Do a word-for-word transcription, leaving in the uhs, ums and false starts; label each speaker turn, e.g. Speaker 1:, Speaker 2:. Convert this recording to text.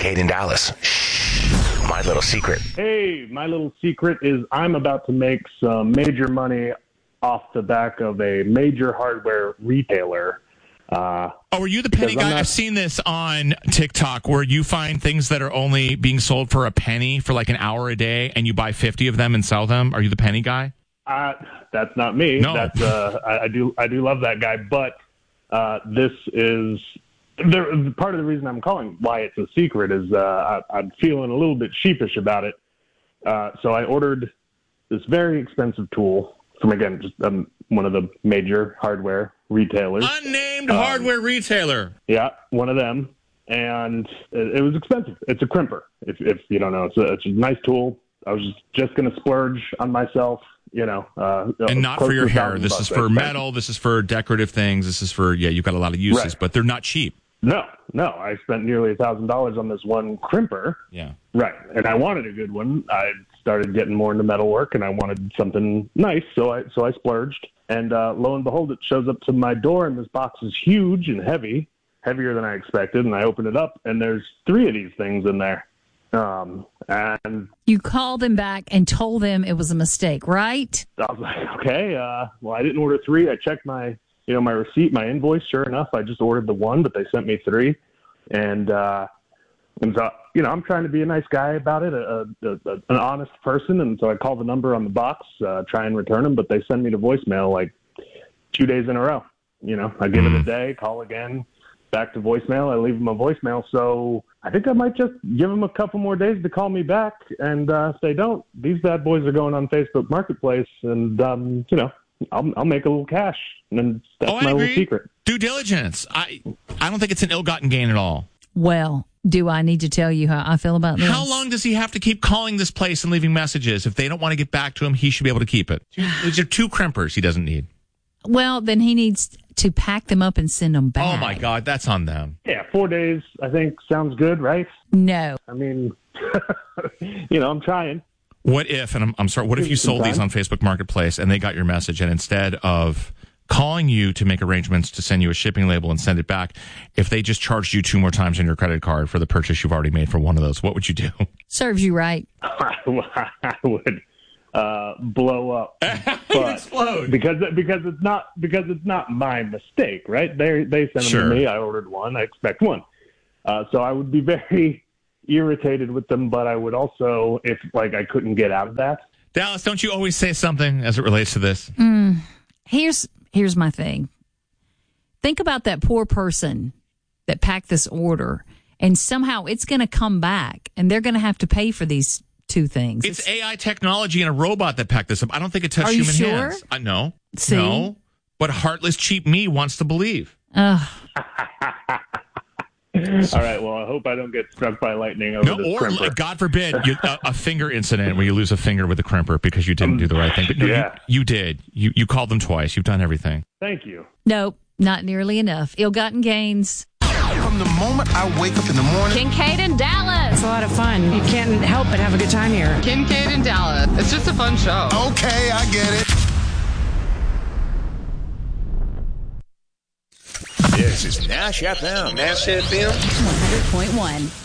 Speaker 1: Kincaid in Dallas. Shh, my little secret.
Speaker 2: Hey, my little secret is I'm about to make some major money off the back of a major hardware retailer. Uh,
Speaker 3: oh, are you the penny guy? Not... I've seen this on TikTok where you find things that are only being sold for a penny for like an hour a day, and you buy fifty of them and sell them. Are you the penny guy?
Speaker 2: Uh, that's not me.
Speaker 3: No.
Speaker 2: That's, uh, I, I do I do love that guy, but uh, this is there, part of the reason I'm calling why it's a secret is uh, I, I'm feeling a little bit sheepish about it. Uh, so I ordered this very expensive tool from, again, just um, one of the major hardware retailers.
Speaker 3: Unnamed
Speaker 2: um,
Speaker 3: hardware retailer.
Speaker 2: Yeah, one of them. And it, it was expensive. It's a crimper, if, if you don't know. It's a, it's a nice tool. I was just, just going to splurge on myself, you know. Uh,
Speaker 3: and not for your hair. This is for metal. This is for decorative things. This is for, yeah, you've got a lot of uses,
Speaker 2: right.
Speaker 3: But they're not cheap.
Speaker 2: No, no. I spent nearly a thousand dollars on this one crimper.
Speaker 3: Yeah.
Speaker 2: Right. And I wanted a good one. I started getting more into metal work, and I wanted something nice, so I so I splurged. And uh, lo and behold, it shows up to my door, and this box is huge and heavy, heavier than I expected. And I open it up, and there's three of these things in there. Um, and
Speaker 4: you called them back and told them it was a mistake, right?
Speaker 2: I was like, okay, uh, well, I didn't order three. I checked my, you know, my receipt, my invoice. Sure enough, I just ordered the one, but they sent me three. And, uh, and so, you know, I'm trying to be a nice guy about it, a, a, a, an honest person. And so I call the number on the box, uh, try and return them, but they send me to voicemail like two days in a row. You know, I give mm. it a day, call again, back to voicemail. I leave them a voicemail. So I think I might just give them a couple more days to call me back. And uh, if they don't, these bad boys are going on Facebook Marketplace, and, um, you know, I'll, I'll make a little cash. And then that's
Speaker 3: oh,
Speaker 2: my little secret.
Speaker 3: Due diligence. I, I don't think it's an ill-gotten gain at all.
Speaker 4: Well, do I need to tell you how I feel about this?
Speaker 3: How long does he have to keep calling this place and leaving messages? If they don't want to get back to him, he should be able to keep it. These are two crimpers he doesn't need.
Speaker 4: Well, then he needs to pack them up and send them back.
Speaker 3: Oh, my God. That's on them.
Speaker 2: Yeah, four days, I think, sounds good, right?
Speaker 4: No.
Speaker 2: I mean, you know, I'm trying.
Speaker 3: What if, and I'm, I'm sorry, what if you sold these on Facebook Marketplace and they got your message, and instead of calling you to make arrangements to send you a shipping label and send it back, if they just charged you two more times on your credit card for the purchase you've already made for one of those, what would you do?
Speaker 4: Serves you right.
Speaker 2: I would uh, blow up.
Speaker 3: You'd explode.
Speaker 2: Because because it's not because it's not my mistake, right? They they sent them
Speaker 3: Sure.
Speaker 2: to me. I ordered one. I expect one. Uh, so I would be very irritated with them, but I would also, if like I couldn't get out of that.
Speaker 3: Dallas, don't you always say something as it relates to this?
Speaker 4: Mm, here's here's my thing. Think about that poor person that packed this order, and somehow it's going to come back, and they're going to have to pay for these two things.
Speaker 3: It's, it's A I technology and a robot that packed this up. I don't think it touched
Speaker 4: Are you
Speaker 3: human
Speaker 4: sure?
Speaker 3: hands. I know.
Speaker 4: See?
Speaker 3: No. But heartless, cheap me wants to believe.
Speaker 4: Ugh.
Speaker 2: All right. Well, I hope I don't get struck by lightning over
Speaker 3: No,
Speaker 2: this
Speaker 3: or
Speaker 2: crimper.
Speaker 3: God forbid, you, a, a finger incident where you lose a finger with a crimper because you didn't um, do the right thing. But no,
Speaker 2: yeah.
Speaker 3: you, you did. You you called them twice. You've done everything.
Speaker 2: Thank you.
Speaker 4: Nope, not nearly enough. Ill-gotten gains.
Speaker 5: From the moment I wake up in the morning.
Speaker 4: Kincaid in Dallas.
Speaker 6: It's a lot of fun. You can't help but have a good time here.
Speaker 7: Kincaid in Dallas. It's just a fun show.
Speaker 5: Okay, I get it.
Speaker 1: This is Nash F M.
Speaker 8: Nash F M.
Speaker 4: one hundred point one.